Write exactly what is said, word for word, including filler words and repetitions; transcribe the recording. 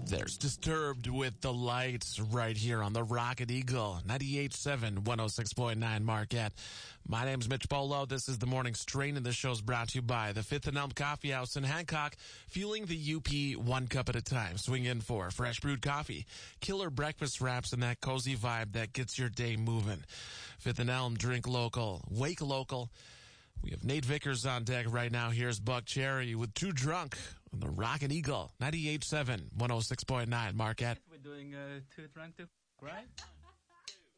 There's Disturbed with the Lights right here on the Rocket Eagle, ninety-eight point seven, one oh six point nine Marquette. My name's Mitch Polo. This is the Morning Strain, and this show's brought to you by the Fifth and Elm Coffee House in Hancock, fueling the U P one cup at a time. Swing in for fresh brewed coffee, killer breakfast wraps, and that cozy vibe that gets your day moving. Fifth and Elm, drink local, wake local. We have Nate Vickers on deck right now. Here's Buck Cherry with Too Drunk on the Rocket Eagle, ninety-eight point seven, one oh six point nine Marquette. We're doing uh, Too Drunk too, right?